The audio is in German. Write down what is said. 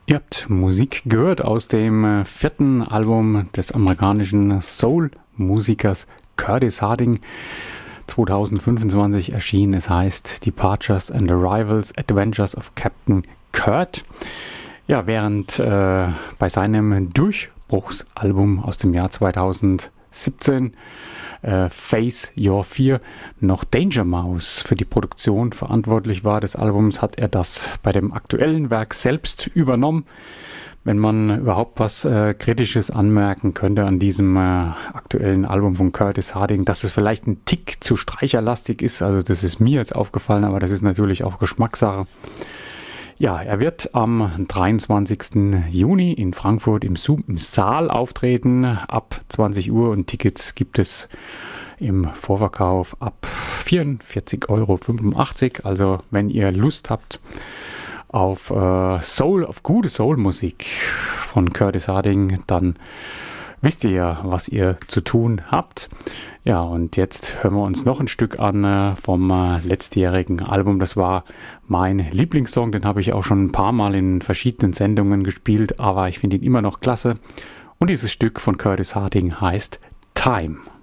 Ihr habt Musik gehört aus dem vierten Album des amerikanischen Soul-Musikers Curtis Harding, 2025 erschienen. Es heißt Departures and Arrivals, Adventures of Captain Kurt. Ja, während bei seinem Durchbruchsalbum aus dem Jahr 2017 Face Your Fear noch Danger Mouse für die Produktion verantwortlich war des Albums, hat er das bei dem aktuellen Werk selbst übernommen. Wenn man überhaupt was Kritisches anmerken könnte an diesem aktuellen Album von Curtis Harding, dass es vielleicht ein Tick zu streicherlastig ist, also das ist mir jetzt aufgefallen, aber das ist natürlich auch Geschmackssache. Ja, er wird am 23. Juni in Frankfurt im Saal auftreten, ab 20 Uhr, und Tickets gibt es im Vorverkauf ab 44,85 €. Also wenn ihr Lust habt auf auf gute Soul-Musik von Curtis Harding, dann wisst ihr ja, was ihr zu tun habt. Ja, und jetzt hören wir uns noch ein Stück an vom letztjährigen Album. Das war mein Lieblingssong, den habe ich auch schon ein paar Mal in verschiedenen Sendungen gespielt, aber ich finde ihn immer noch klasse. Und dieses Stück von Curtis Harding heißt Time.